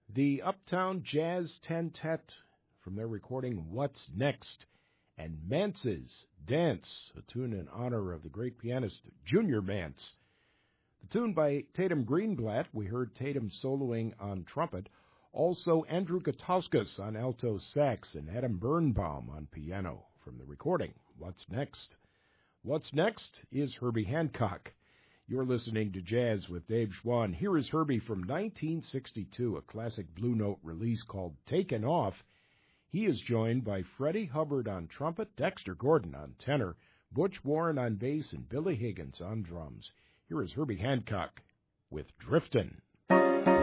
The Uptown Jazz Tentet from their recording What's Next, and Mance's Dance, a tune in honor of the great pianist Junior Mance. The tune by Tatum Greenblatt, we heard Tatum soloing on trumpet, also Andrew Gutauskas on alto sax and Adam Birnbaum on piano from the recording What's Next. What's Next is Herbie Hancock. You're listening to Jazz with Dave Schwann. Here is Herbie from 1962, a classic Blue Note release called Taken Off. He is joined by Freddie Hubbard on trumpet, Dexter Gordon on tenor, Butch Warren on bass, and Billy Higgins on drums. Here is Herbie Hancock with Driftin'.